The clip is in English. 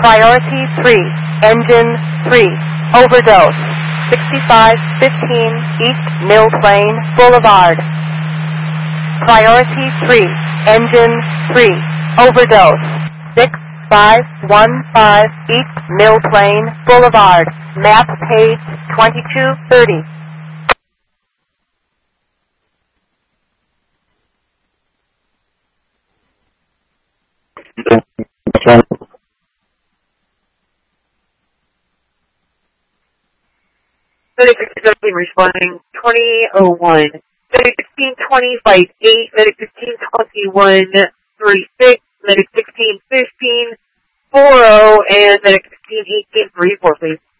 Priority 3, Engine 3, overdose. 6515 East Mill Plain Boulevard. Priority 3, Engine 3, overdose. 6515 East Mill Plain Boulevard. Map page 2230. Medic 16 responding 2001. Medic 1620 fight 8. Medic 1621 36. Medic 1615 40 and Medic 1618 34, please.